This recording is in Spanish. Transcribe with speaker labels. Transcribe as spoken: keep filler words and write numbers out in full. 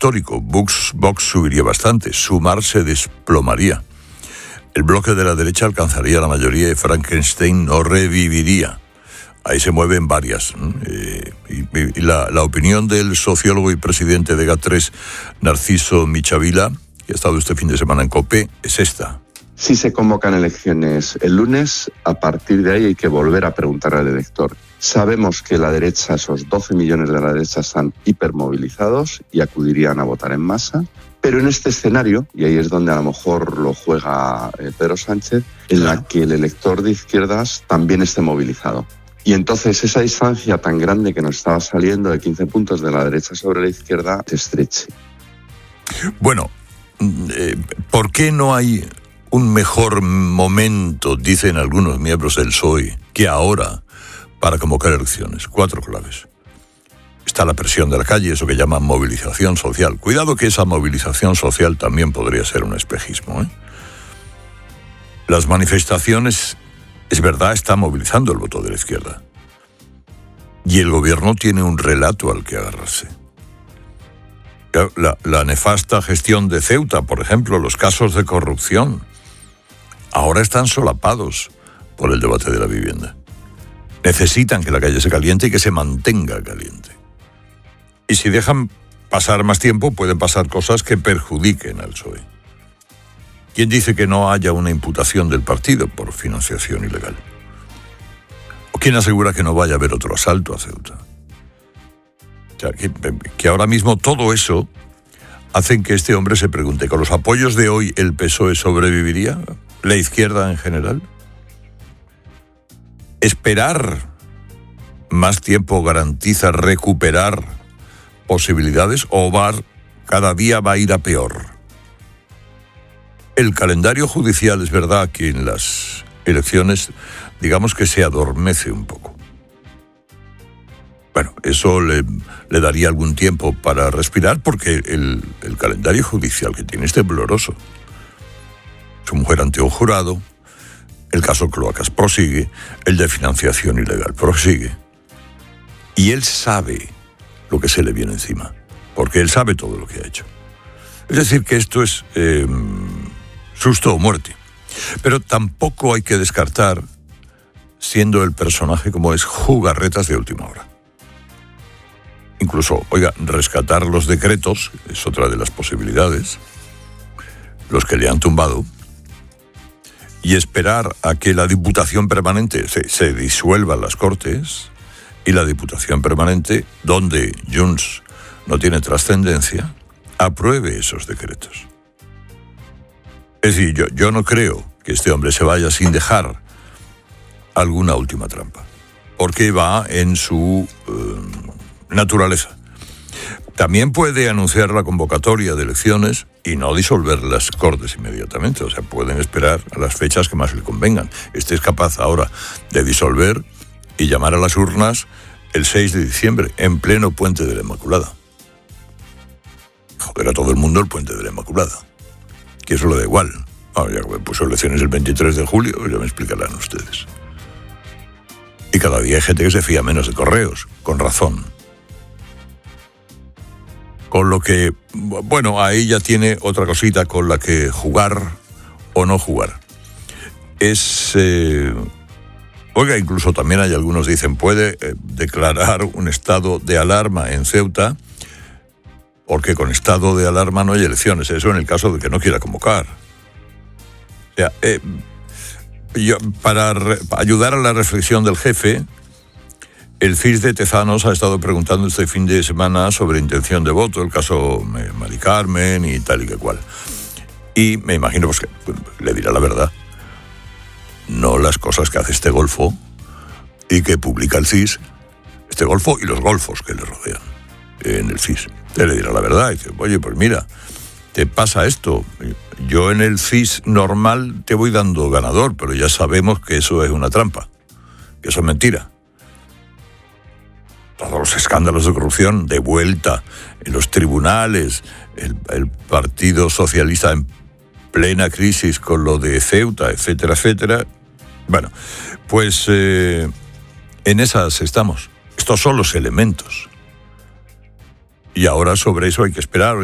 Speaker 1: histórico. Vox, Vox subiría bastante, Sumar se desplomaría. El bloque de la derecha alcanzaría la mayoría y Frankenstein no reviviría. Ahí se mueven varias. Eh, y y la, la opinión del sociólogo y presidente de G A tres, Narciso Michavila, que ha estado este fin de semana en COPE, es esta.
Speaker 2: Si se convocan elecciones el lunes, a partir de ahí hay que volver a preguntar al elector. Sabemos que la derecha, esos doce millones de la derecha, están hipermovilizados y acudirían a votar en masa. Pero en este escenario, y ahí es donde a lo mejor lo juega eh, Pedro Sánchez, en la que el elector de izquierdas también esté movilizado. Y entonces esa distancia tan grande que nos estaba saliendo de quince puntos de la derecha sobre la izquierda se estreche.
Speaker 1: Bueno, eh, ¿por qué no hay un mejor momento, dicen algunos miembros del P S O E, que ahora para convocar elecciones? Cuatro claves. Está la presión de la calle, eso que llaman movilización social. Cuidado que esa movilización social también podría ser un espejismo, ¿eh? Las manifestaciones, es verdad, están movilizando el voto de la izquierda. Y el gobierno tiene un relato al que agarrarse. La, la nefasta gestión de Ceuta, por ejemplo, los casos de corrupción, ahora están solapados por el debate de la vivienda. Necesitan que la calle se caliente y que se mantenga caliente. Y si dejan pasar más tiempo, pueden pasar cosas que perjudiquen al P S O E. ¿Quién dice que no haya una imputación del partido por financiación ilegal? ¿O quién asegura que no vaya a haber otro asalto a Ceuta? O sea, que, que ahora mismo todo eso hacen que este hombre se pregunte, ¿con los apoyos de hoy el P S O E sobreviviría? ¿La izquierda en general? ¿Esperar más tiempo garantiza recuperar posibilidades o va, cada día va a ir a peor? El calendario judicial, es verdad que en las elecciones, digamos que se adormece un poco. Bueno, eso le, le daría algún tiempo para respirar, porque el, el calendario judicial que tiene es tembloroso. Su mujer ante un jurado, el caso Cloacas prosigue, el de financiación ilegal prosigue. Y él sabe lo que se le viene encima, porque él sabe todo lo que ha hecho. Es decir, que esto es eh, susto o muerte. Pero tampoco hay que descartar, siendo el personaje como es, jugarretas de última hora. Incluso, oiga, rescatar los decretos es otra de las posibilidades, los que le han tumbado, y esperar a que la Diputación Permanente se, se disuelva en las Cortes, y la Diputación Permanente, donde Junts no tiene trascendencia, apruebe esos decretos. Es decir, yo, yo no creo que este hombre se vaya sin dejar alguna última trampa, porque va en su eh, naturaleza. También puede anunciar la convocatoria de elecciones y no disolver las Cortes inmediatamente, o sea, pueden esperar a las fechas que más le convengan. Este es capaz ahora de disolver y llamar a las urnas el seis de diciembre, en pleno Puente de la Inmaculada. Joder a todo el mundo el Puente de la Inmaculada, que eso le da igual. Ah, ya que puso elecciones el veintitrés de julio, ya me explicarán ustedes. Y cada día hay gente que se fía menos de Correos, con razón. Con lo que, bueno, ahí ya tiene otra cosita con la que jugar o no jugar. Es... Eh, Oiga, incluso también hay algunos que dicen, puede eh, declarar un estado de alarma en Ceuta, porque con estado de alarma no hay elecciones. Eso en el caso de que no quiera convocar. O sea, eh, yo, para, re, para ayudar a la reflexión del jefe, el C I S de Tezanos ha estado preguntando este fin de semana sobre intención de voto, el caso eh, Mari Carmen y tal y que cual. Y me imagino pues, que pues, le dirá la verdad. No las cosas que hace este golfo y que publica el C I S, este golfo y los golfos que le rodean en el C I S. Te le dirá la verdad y dice, oye, pues mira, te pasa esto. Yo en el C I S normal te voy dando ganador, pero ya sabemos que eso es una trampa, que eso es mentira. Todos los escándalos de corrupción de vuelta en los tribunales, el, el Partido Socialista en plena crisis con lo de Ceuta, etcétera, etcétera. Bueno, pues eh, en esas estamos. Estos son los elementos. Y ahora sobre eso hay que esperar.